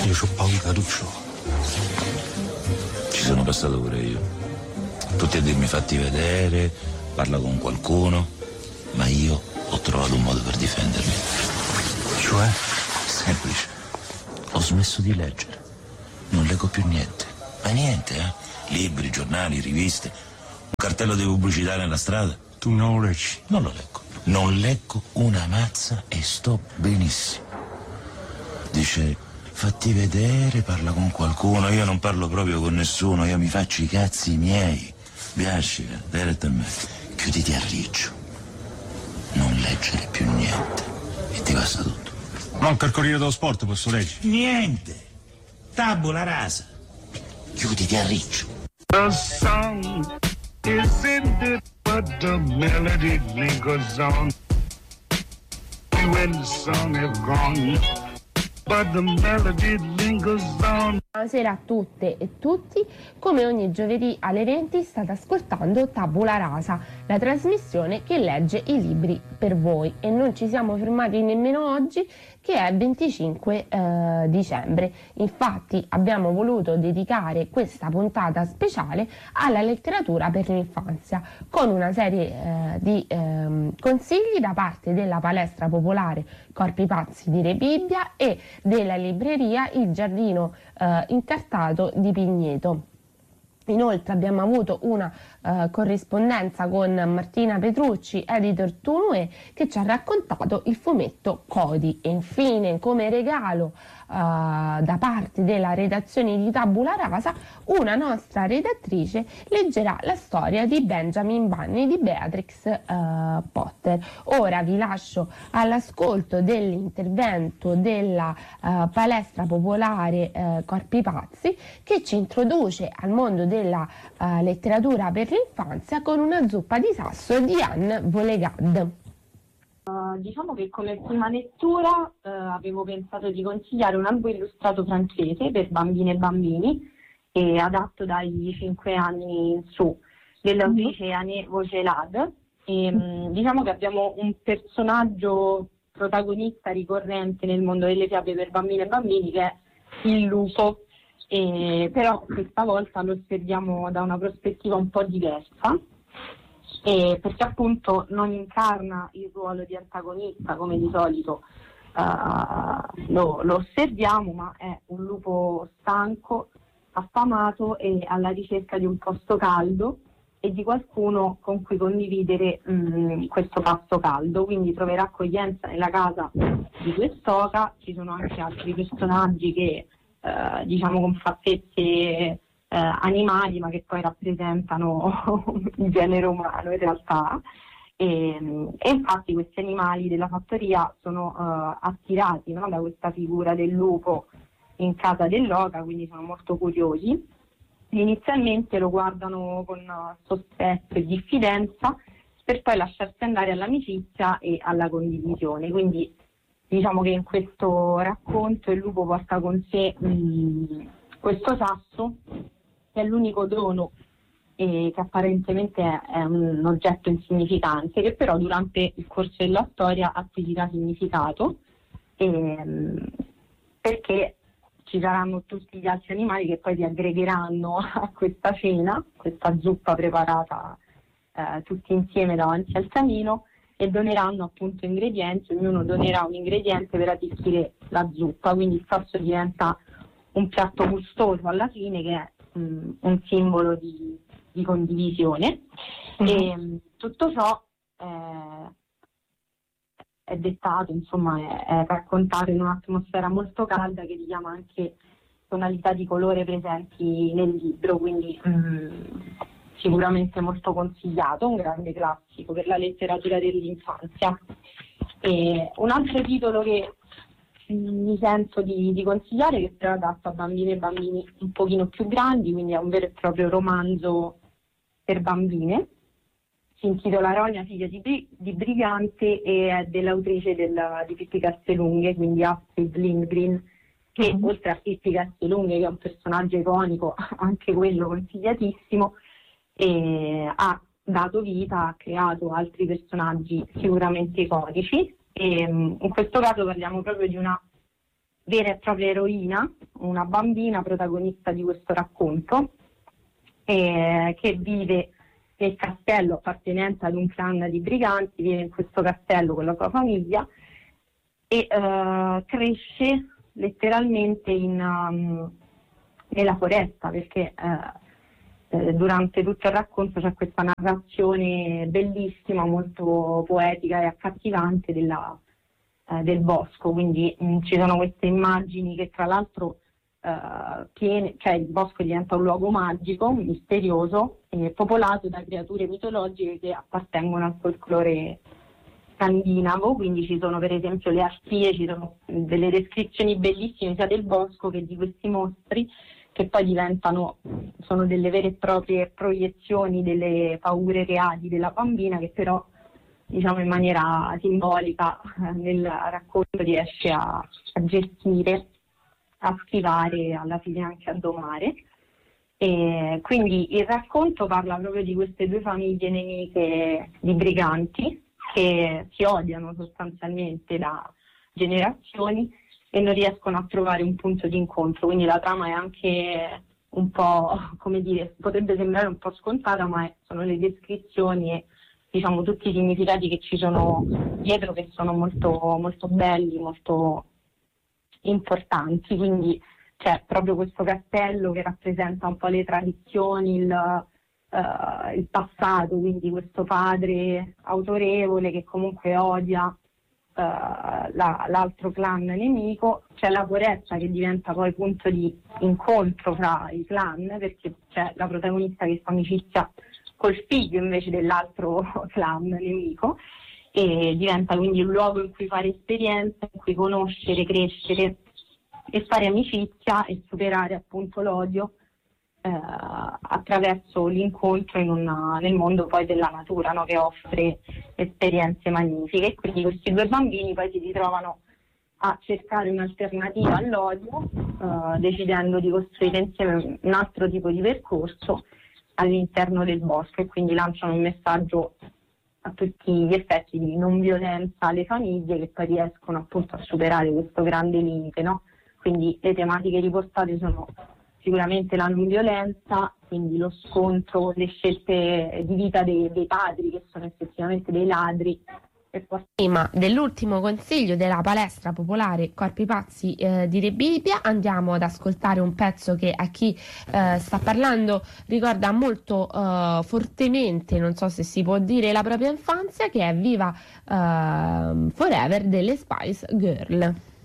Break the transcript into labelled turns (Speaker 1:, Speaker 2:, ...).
Speaker 1: Io ho paura, Lucio.
Speaker 2: Ci sono passato pure io. Tutti a dirmi fatti vedere, parla con qualcuno, ma io ho trovato un modo per difendermi.
Speaker 1: Cioè?
Speaker 2: Semplice. Ho smesso di leggere. Non leggo più niente. Ma niente, Libri, giornali, riviste. Un cartello di pubblicità nella strada.
Speaker 1: Tu non lo leggi?
Speaker 2: Non lo leggo. Non leggo una mazza e sto benissimo. Dice, fatti vedere, parla con qualcuno. Io non parlo proprio con nessuno, io mi faccio i cazzi miei. Biascica, diretta a me. Chiuditi a riccio. Non leggere più niente. E ti passa tutto.
Speaker 1: Manca il Corriere dello Sport, posso leggere?
Speaker 2: Niente. Tabula rasa. Chiuditi a riccio.
Speaker 3: The song is ended, but the melody lingers on. When the song is gone, but the melody lingers on.
Speaker 4: Buonasera a tutte e tutti, come ogni giovedì alle 20 state ascoltando Tabula Rasa, la trasmissione che legge i libri per voi, e non ci siamo fermati nemmeno oggi che è 25 dicembre. Infatti abbiamo voluto dedicare questa puntata speciale alla letteratura per l'infanzia con una serie di consigli da parte della palestra popolare Corpi Pazzi di Rebibbia e della libreria Il Giardino Incartato di Pigneto. Inoltre abbiamo avuto una corrispondenza con Martina Petrucci, editor Tunue, che ci ha raccontato il fumetto Codi. E infine, come regalo da parte della redazione di Tabula Rasa, una nostra redattrice leggerà la storia di Benjamin Bunny di Beatrix Potter. Ora vi lascio all'ascolto dell'intervento della palestra popolare Corpi Pazzi, che ci introduce al mondo della letteratura per l'infanzia con una zuppa di sasso di Anne Volegad.
Speaker 5: Diciamo che come prima lettura avevo pensato di consigliare un albo illustrato francese per bambine e bambini, adatto dai 5 anni in su, dell'autrice Anne Vogelad. Diciamo che abbiamo un personaggio protagonista ricorrente nel mondo delle fiabe per bambine e bambini, che è il lupo, però questa volta lo osserviamo da una prospettiva un po' diversa. Perché appunto non incarna il ruolo di antagonista come di solito lo osserviamo, ma è un lupo stanco, affamato e alla ricerca di un posto caldo e di qualcuno con cui condividere questo pasto caldo. Quindi troverà accoglienza nella casa di quest'oca. Ci sono anche altri personaggi che diciamo con fattezze animali, ma che poi rappresentano il genere umano in realtà, e infatti questi animali della fattoria sono attirati, no, da questa figura del lupo in casa dell'oca, quindi sono molto curiosi. Inizialmente lo guardano con sospetto e diffidenza, per poi lasciarsi andare all'amicizia e alla condivisione. Quindi diciamo che in questo racconto il lupo porta con sé questo sasso, che è l'unico dono che apparentemente è un oggetto insignificante, che però durante il corso della storia acquisirà significato, perché ci saranno tutti gli altri animali che poi si aggregheranno a questa cena, questa zuppa preparata tutti insieme davanti al camino, e doneranno appunto ingredienti. Ognuno donerà un ingrediente per arricchire la zuppa, quindi il sasso diventa un piatto gustoso alla fine, che è un simbolo di condivisione. E tutto ciò è dettato, insomma, è raccontato in un'atmosfera molto calda che richiama anche tonalità di colore presenti nel libro, quindi sicuramente molto consigliato, un grande classico per la letteratura dell'infanzia. E un altro titolo che mi sento di consigliare, che però è adatto a bambine e bambini un pochino più grandi, quindi è un vero e proprio romanzo per bambine, si intitola Ronia, figlia di Brigante, e è dell'autrice di Pippi Castellunghe, quindi Astrid Lindgren, che oltre a Pippi Castellunghe, che è un personaggio iconico, anche quello consigliatissimo, ha dato vita, ha creato altri personaggi sicuramente iconici. E in questo caso parliamo proprio di una vera e propria eroina, una bambina protagonista di questo racconto, che vive nel castello appartenente ad un clan di briganti, vive in questo castello con la sua famiglia e cresce letteralmente nella foresta, perché durante tutto il racconto c'è questa narrazione bellissima, molto poetica e accattivante del bosco, quindi ci sono queste immagini che tra l'altro cioè il bosco diventa un luogo magico, misterioso, popolato da creature mitologiche che appartengono al folklore scandinavo, quindi ci sono per esempio le arpie, ci sono delle descrizioni bellissime sia del bosco che di questi mostri, che poi sono delle vere e proprie proiezioni delle paure reali della bambina, che però diciamo in maniera simbolica nel racconto riesce a gestire, a schivare, alla fine anche a domare. E quindi il racconto parla proprio di queste due famiglie nemiche di briganti che si odiano sostanzialmente da generazioni e non riescono a trovare un punto di incontro, quindi la trama è anche un po', come dire, potrebbe sembrare un po' scontata, ma sono le descrizioni e diciamo tutti i significati che ci sono dietro, che sono molto, molto belli, molto importanti. Quindi c'è proprio questo castello che rappresenta un po' le tradizioni, il passato, quindi questo padre autorevole che comunque odia l'altro clan nemico. C'è la foresta che diventa poi punto di incontro fra i clan, perché c'è la protagonista che fa amicizia col figlio invece dell'altro clan nemico, e diventa quindi un luogo in cui fare esperienza, in cui conoscere, crescere e fare amicizia e superare appunto l'odio attraverso l'incontro nel mondo poi della natura, no? Che offre esperienze magnifiche. E quindi questi due bambini poi si ritrovano a cercare un'alternativa all'odio, decidendo di costruire insieme un altro tipo di percorso all'interno del bosco, e quindi lanciano un messaggio a tutti gli effetti di non violenza alle famiglie, che poi riescono appunto a superare questo grande limite, no? Quindi le tematiche riportate sono sicuramente la non violenza, quindi lo scontro, le scelte di vita dei padri, che sono effettivamente dei ladri.
Speaker 4: Prima dell'ultimo consiglio della palestra popolare Corpi Pazzi di Rebibbia, andiamo ad ascoltare un pezzo che a chi sta parlando ricorda molto fortemente, non so se si può dire, la propria infanzia, che è Viva Forever delle Spice Girl.